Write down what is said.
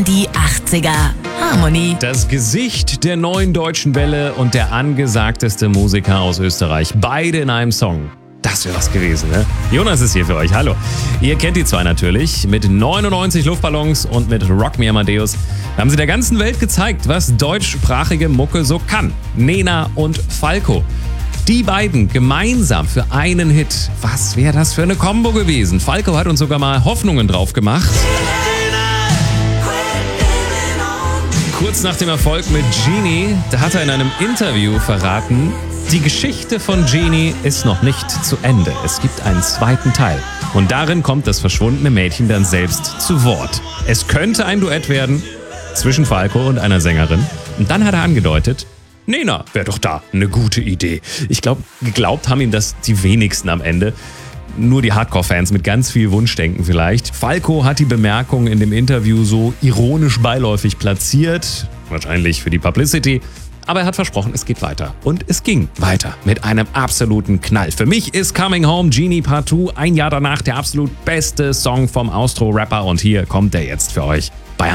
Die 80er. Harmony. Das Gesicht der neuen deutschen Welle und der angesagteste Musiker aus Österreich. Beide in einem Song. Das wäre was gewesen, ne? Jonas ist hier für euch. Hallo. Ihr kennt die zwei natürlich. Mit 99 Luftballons und mit Rock Me Amadeus haben sie der ganzen Welt gezeigt, was deutschsprachige Mucke so kann. Nena und Falco. Die beiden gemeinsam für einen Hit. Was wäre das für eine Kombo gewesen? Falco hat uns sogar mal Hoffnungen drauf gemacht. Kurz nach dem Erfolg mit Genie, da hat er in einem Interview verraten, die Geschichte von Genie ist noch nicht zu Ende. Es gibt einen zweiten Teil. Und darin kommt das verschwundene Mädchen dann selbst zu Wort. Es könnte ein Duett werden zwischen Falco und einer Sängerin. Und dann hat er angedeutet, Nena wäre doch da eine gute Idee. Ich glaube, geglaubt haben ihm das die wenigsten am Ende. Nur die Hardcore-Fans mit ganz viel Wunschdenken vielleicht. Falco hat die Bemerkung in dem Interview so ironisch beiläufig platziert. Wahrscheinlich für die Publicity. Aber er hat versprochen, es geht weiter. Und es ging weiter mit einem absoluten Knall. Für mich ist Coming Home Genie Part 2 ein Jahr danach der absolut beste Song vom Austro-Rapper. Und hier kommt er jetzt für euch.